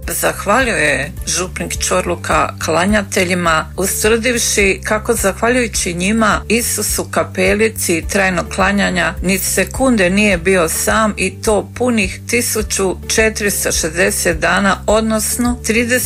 Zahvalio je župnik Čorluka klanjateljima, ustvrdivši kako zahvaljujući njima Isusu Kapelici trajno klanjanja ni sekunde nije bio sam, i to punih 1460 dana, odnosno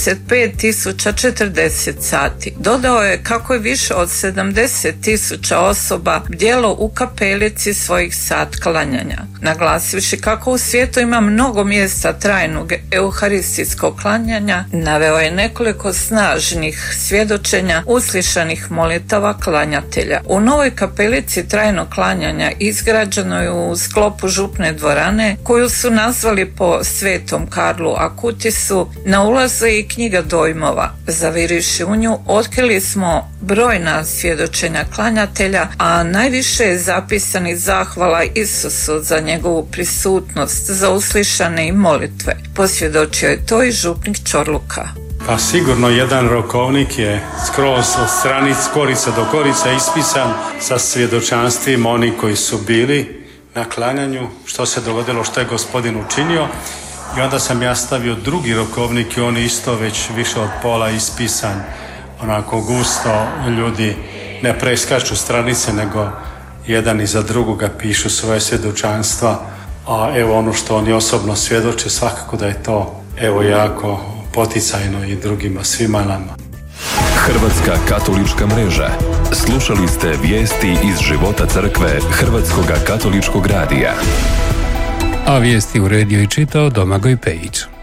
35.040 sati. Dodao je kako je više od 70.000 osoba bdjelo u kapelici svojih sat klanjanja, naglasivši kako u svijetu ima mnogo mjesta trajnog euharistijskog klanjanja. Naveo je nekoliko snažnih svjedočenja uslišanih molitava klanjatelja. U novoj kapelici trajno klanjanja izgrađeno je u sklopu župne dvorane, koju su nazvali po Svetom Karlu Akutisu, na ulazu je i knjiga dojmova. Zavirivši u nju, otkrili smo brojna svjedočenja klanjatelja, a najviše je zapisanih zahvala Isusu za njegovu prisutnost, za uslišane i molitve. Posvjedočio je to i župnik Čorluka. Pa sigurno jedan rokovnik je skroz od stranic korica do korica ispisan sa svjedočanstvima oni koji su bili na klanjanju, što se dogodilo, što je Gospodin učinio. I onda sam ja stavio drugi rokovnik i on isto već više od pola ispisan, onako gusto. Ljudi ne preskaču stranice, nego jedan iza drugoga pišu svoje svjedočanstva. A evo ono što oni osobno svjedoče, svakako da je to jako poticajno i drugima, svima nama. Hrvatska katolička mreža. Slušali ste vijesti iz života crkve Hrvatskoga katoličkog radija. A vijesti uredio i čitao Domagoj Pejić.